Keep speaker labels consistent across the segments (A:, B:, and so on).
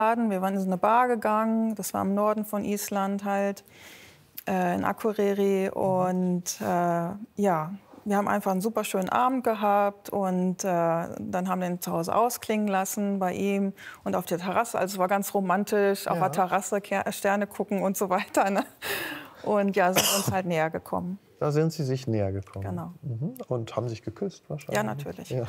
A: Wir waren in so eine Bar gegangen, das war im Norden von Island halt, in Akureyri. Und ja, wir haben einfach einen super schönen Abend gehabt und dann haben wir ihn zu Hause ausklingen lassen bei ihm und auf der Terrasse. Also es war ganz romantisch, auf der Terrasse Sterne gucken und so weiter. Ne? Und ja, sind uns halt näher gekommen.
B: Da sind Sie sich näher gekommen.
A: Genau.
B: Mhm. Und haben sich geküsst wahrscheinlich?
A: Ja, natürlich. Ja.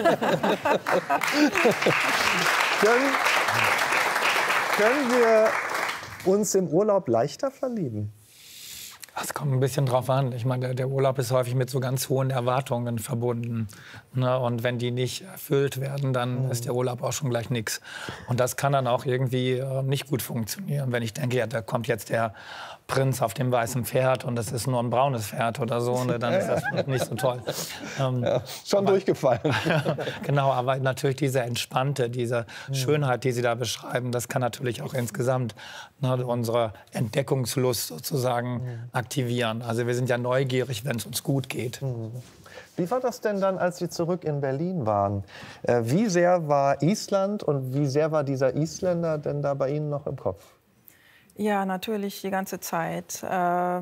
B: Können wir uns im Urlaub leichter verlieben?
C: Das kommt ein bisschen drauf an. Ich meine, der Urlaub ist häufig mit so ganz hohen Erwartungen verbunden. Ne? Und wenn die nicht erfüllt werden, dann ist der Urlaub auch schon gleich nichts. Und das kann dann auch irgendwie nicht gut funktionieren. Wenn ich denke, ja, da kommt jetzt der Prinz auf dem weißen Pferd und das ist nur ein braunes Pferd oder so, ne? Dann ist das nicht so toll.
B: Schon durchgefallen.
C: Genau, aber natürlich diese entspannte, diese Schönheit, die Sie da beschreiben, das kann natürlich auch insgesamt unsere Entdeckungslust sozusagen aktivieren. Also wir sind ja neugierig, wenn es uns gut geht.
B: Wie war das denn dann, als Sie zurück in Berlin waren? Wie sehr war Island und wie sehr war dieser Isländer denn da bei Ihnen noch im Kopf?
A: Ja, natürlich die ganze Zeit. Er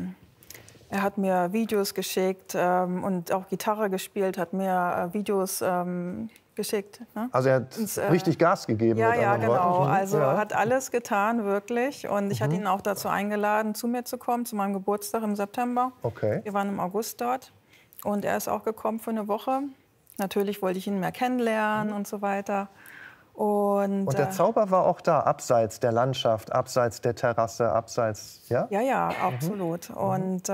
A: hat mir Videos geschickt und auch Gitarre gespielt, hat mir Videos geschickt. Ne?
B: Also er hat richtig Gas gegeben.
A: Ja, ja, genau.
B: Worten.
A: Also er hat alles getan, wirklich. Und ich hatte ihn auch dazu eingeladen, zu mir zu kommen, zu meinem Geburtstag im September.
B: Okay.
A: Wir waren im August dort. Und er ist auch gekommen für eine Woche. Natürlich wollte ich ihn mehr kennenlernen und so weiter. Und
B: der Zauber war auch da, abseits der Landschaft, abseits der Terrasse, abseits, ja?
A: Ja, ja, absolut. Und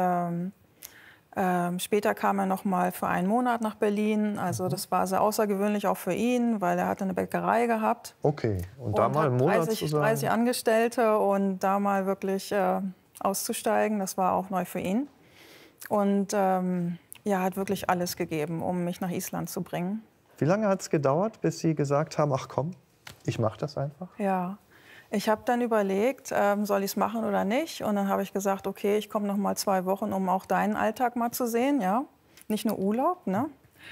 A: später kam er noch mal für einen Monat nach Berlin. Also das war sehr außergewöhnlich auch für ihn, weil er hatte eine Bäckerei gehabt.
B: Okay, und da mal einen Monat
A: 30 Angestellte und da mal wirklich auszusteigen, das war auch neu für ihn. Und ja, hat wirklich alles gegeben, um mich nach Island zu bringen.
B: Wie lange hat es gedauert, bis Sie gesagt haben, ach komm, ich mache das einfach?
A: Ja, ich habe dann überlegt, soll ich es machen oder nicht. Und dann habe ich gesagt, okay, ich komme noch mal 2 Wochen, um auch deinen Alltag mal zu sehen, ja, nicht nur Urlaub, ne?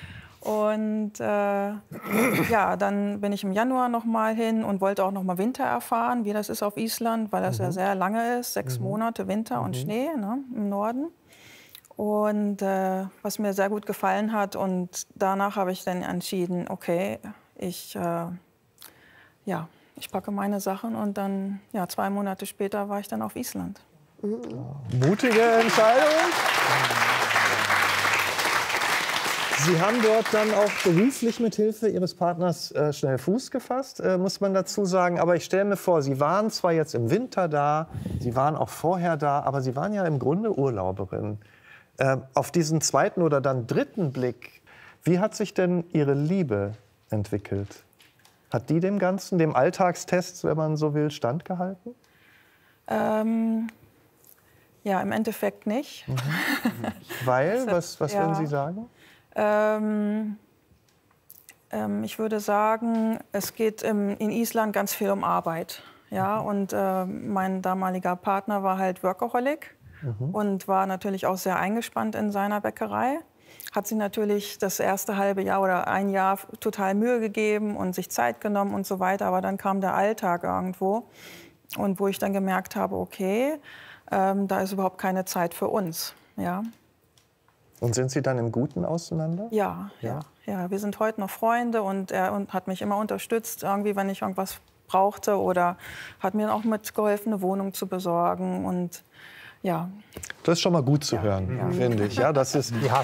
A: Und ja, dann bin ich im Januar noch mal hin und wollte auch noch mal Winter erfahren, wie das ist auf Island, weil das ja sehr lange ist, 6 Monate Winter und Schnee, ne, im Norden. Und was mir sehr gut gefallen hat. Und danach habe ich dann entschieden, okay, ich packe meine Sachen. Und dann, ja, 2 Monate später war ich dann auf Island.
B: Mutige Entscheidung. Sie haben dort dann auch beruflich mit Hilfe Ihres Partners schnell Fuß gefasst, muss man dazu sagen. Aber ich stelle mir vor, Sie waren zwar jetzt im Winter da, Sie waren auch vorher da, aber Sie waren ja im Grunde Urlauberin. Auf diesen zweiten oder dann dritten Blick, wie hat sich denn Ihre Liebe entwickelt? Hat die dem Ganzen, dem Alltagstest, wenn man so will, standgehalten?
A: Ja, im Endeffekt nicht.
B: Weil? Was würden Sie sagen?
A: Ich würde sagen, es geht in Island ganz viel um Arbeit. Ja? Und mein damaliger Partner war halt Workaholic. Und war natürlich auch sehr eingespannt in seiner Bäckerei. Hat sich natürlich das erste halbe Jahr oder ein Jahr total Mühe gegeben und sich Zeit genommen und so weiter. Aber dann kam der Alltag irgendwo. Und wo ich dann gemerkt habe, okay, da ist überhaupt keine Zeit für uns. Ja.
B: Und sind Sie dann im Guten auseinander?
A: Ja. Wir sind heute noch Freunde und er hat mich immer unterstützt, irgendwie, wenn ich irgendwas brauchte. Oder hat mir auch mitgeholfen, eine Wohnung zu besorgen. Und ja.
B: Das ist schon mal gut zu hören, finde ich. Ja, dass Sie immer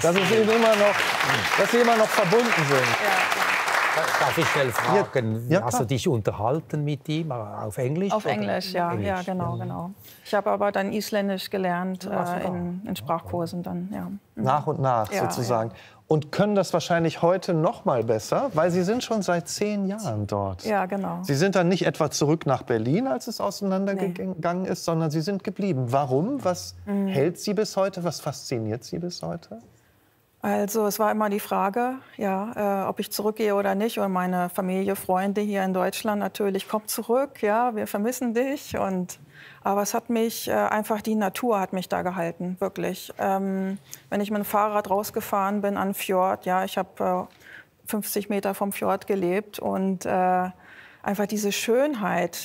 B: noch verbunden sind.
D: Darf ich schnell fragen, hast du dich unterhalten mit ihm auf Englisch?
A: Auf Englisch, ja, genau. Ich habe aber dann Isländisch gelernt in Sprachkursen dann, ja.
B: Nach und nach sozusagen. Ja. Und können das wahrscheinlich heute noch mal besser, weil Sie sind schon seit 10 Jahren dort.
A: Ja, genau.
B: Sie sind dann nicht etwa zurück nach Berlin, als es auseinandergegangen ist, sondern Sie sind geblieben. Warum? Was hält Sie bis heute? Was fasziniert Sie bis heute?
A: Also es war immer die Frage, ob ich zurückgehe oder nicht. Und meine Familie, Freunde hier in Deutschland natürlich, komm zurück, ja, wir vermissen dich. Aber es hat mich einfach, die Natur hat mich da gehalten, wirklich. Wenn ich mit dem Fahrrad rausgefahren bin an den Fjord, ja, ich habe 50 Meter vom Fjord gelebt und einfach diese Schönheit